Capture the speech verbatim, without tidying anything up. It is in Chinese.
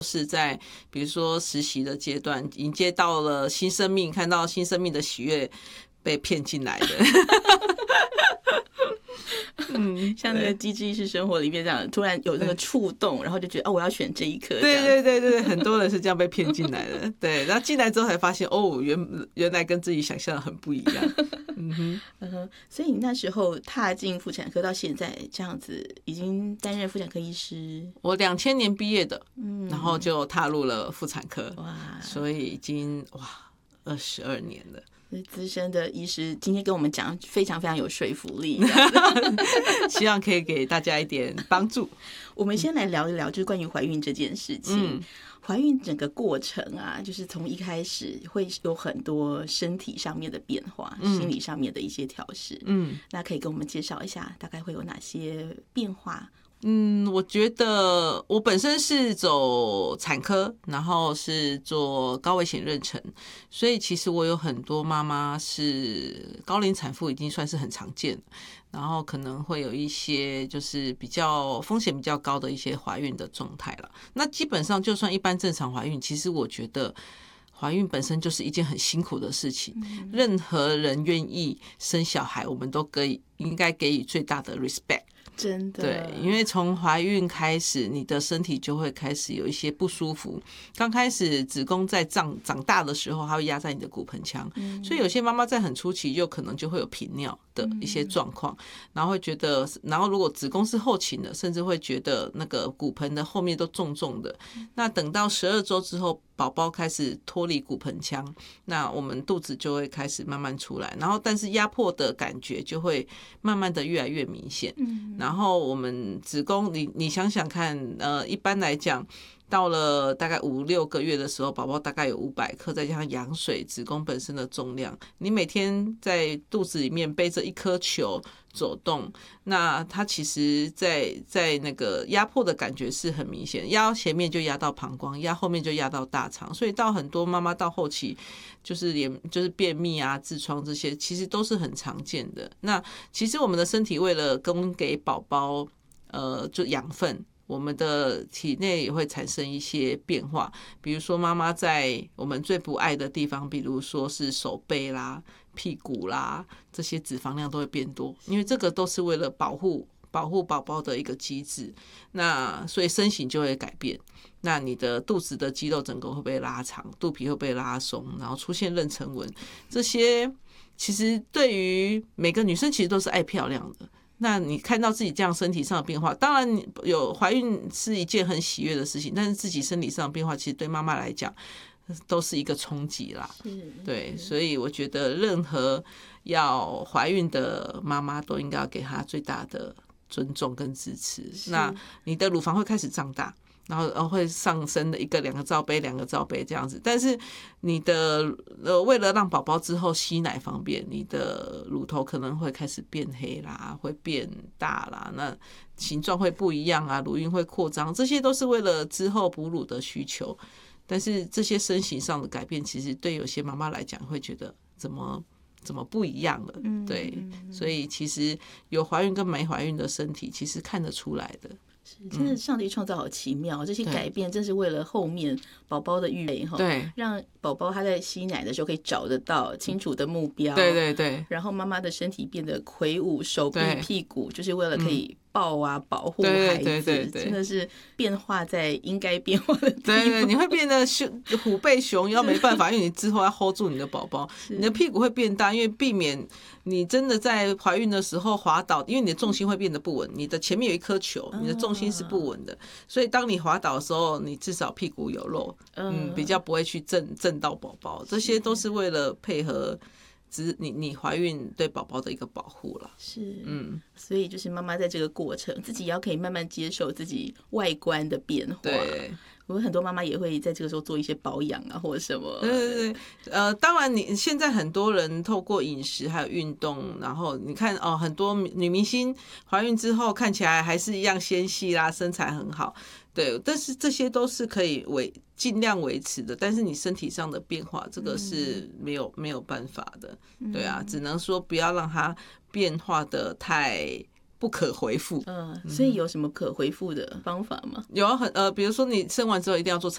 是在比如说实习的阶段，迎接到了新生命，看到新生命的喜悦被骗进来的。 嗯，像那个《机智医师生活》里面这样，突然有那个触动，然后就觉得哦，我要选这一科。 对对对对，很多人是这样被骗进来的。对，然后进来之后才发现，哦，原原来跟自己想象的很不一样。嗯哼， 嗯哼，所以你那时候踏进妇产科到现在这样子，已经担任妇产科医师。 我两千年毕业的， 嗯， 然后就踏入了妇产科， 哇， 所以已经哇二十二年了。 资深的医师今天跟我们讲非常非常有说服力。 希望可以给大家一点帮助。 我们先来聊一聊就是关于怀孕这件事情。嗯，怀孕整个过程啊，就是从一开始会有很多身体上面的变化，嗯，心理上面的一些调试。嗯，那可以跟我们介绍一下大概会有哪些变化？ 嗯，我觉得我本身是走产科，然后是做高危险妊娠，所以其实我有很多妈妈是高龄产妇，已经算是很常见，然后可能会有一些就是比较风险比较高的一些怀孕的状态了。那基本上就算一般正常怀孕，其实我觉得怀孕本身就是一件很辛苦的事情，嗯，任何人愿意生小孩，我们都可以应该给予最大的 respect。 真的， 对，因为从怀孕开始，你的身体就会开始有一些不舒服。刚开始子宫在长长大的时候，它会压在你的骨盆腔，嗯，所以有些妈妈在很初期就可能就会有频尿的一些状况，嗯，然后会觉得，然后如果子宫是后倾的，甚至会觉得那个骨盆的后面都重重的。那等到十二周之后，宝宝开始脱离骨盆腔，那我们肚子就会开始慢慢出来，然后但是压迫的感觉就会慢慢的越来越明显。嗯，然后我们子宫，你你想想看，呃，一般来讲，到了大概五六个月的时候，宝宝大概有五百克，再加上羊水，子宫本身的重量，你每天在肚子里面背着一颗球走动，那它其实在在那个压迫的感觉是很明显，压前面就压到膀胱，压后面就压到大肠，所以到很多妈妈到后期就是连就是便秘啊、痔疮这些，其实都是很常见的。那其实我们的身体为了供给宝宝呃就养分，我们的体内也会产生一些变化，比如说妈妈在我们最不爱的地方，比如说是手背啦、屁股啦，这些脂肪量都会变多，因为这个都是为了保护保护宝宝的一个机制。那所以身形就会改变，那你的肚子的肌肉整个会被拉长，肚皮会被拉松，然后出现妊娠纹，这些其实对于每个女生其实都是爱漂亮的。那你看到自己这样身体上的变化，当然有怀孕是一件很喜悦的事情，但是自己身体上的变化其实对妈妈来讲都是一个冲击啦。对，所以我觉得任何要怀孕的妈妈都应该要给她最大的尊重跟支持。那你的乳房会开始胀大，然后然后会上升的一个两个罩杯两个罩杯这样子，但是你的呃为了让宝宝之后吸奶方便，你的乳头可能会开始变黑啦，会变大啦，那形状会不一样啊，乳晕会扩张，这些都是为了之后哺乳的需求。但是这些身形上的改变，其实对有些妈妈来讲会觉得怎么怎么不一样了，对，所以其实有怀孕跟没怀孕的身体其实看得出来的。 真的，上帝创造好奇妙，这些改变真是为了后面宝宝的预备， 对， 让宝宝他在吸奶的时候可以找得到清楚的目标， 对对对， 然后妈妈的身体变得魁梧，手臂屁股就是为了可以抱啊保护孩子， 对对对对， 真的是变化在应该变化的地方。 对对，你会变得虎背熊腰，没办法，因为你之后要 hold 住你的宝宝，你的屁股会变大，因为避免你真的在怀孕的时候滑倒，因为你的重心会变得不稳，你的前面有一颗球，你的重心是不稳的，所以当你滑倒的时候，你至少屁股有肉，嗯，比较不会去震震到宝宝，这些都是为了配合只你你怀孕对宝宝的一个保护了。 是，嗯，所以就是妈妈在这个过程，自己也要可以慢慢接受自己外观的变化。 对。 我们很多妈妈也会在这个时候做一些保养啊，或者什么。 对对对，呃，当然你现在很多人透过饮食还有运动，然后你看哦，很多女明星怀孕之后看起来还是一样纤细啦，身材很好。对，但是这些都是可以维尽量维持的，但是你身体上的变化，这个是没有没有办法的。对啊，只能说不要让它变化的太不可回复。 嗯，所以有什么可回复的方法吗？ 有很呃，比如说你生完之后一定要做